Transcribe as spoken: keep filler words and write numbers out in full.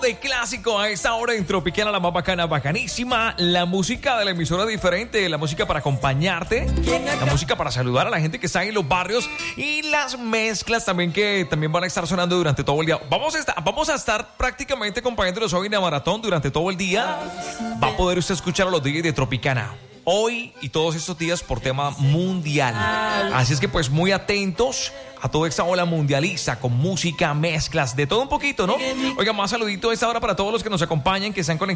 de clásico a esta hora en Tropicana, la más bacana, bacanísima. La música de la emisora diferente, la música para acompañarte, la música para saludar a la gente que está en los barrios y las mezclas también que también van a estar sonando durante todo el día. Vamos a estar, vamos a estar prácticamente acompañándolos hoy en la maratón durante todo el día. Va a poder usted escuchar a los D Js de Tropicana hoy y todos estos días por tema mundial. Así es que pues muy atentos a toda esta ola mundialista con música, mezclas, de todo un poquito, ¿no? Oiga, más saludito a esta hora para todos los que nos acompañan, que están conectados